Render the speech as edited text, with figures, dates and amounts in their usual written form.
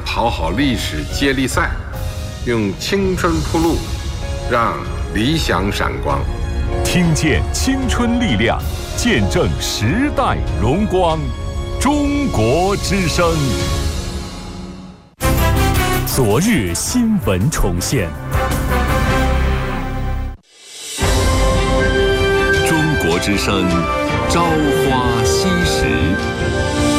跑好历史接力赛，用青春铺路，让理想闪光。 听见青春力量，见证时代荣光。中国之声，昨日新闻重现。中国之声，朝花夕拾。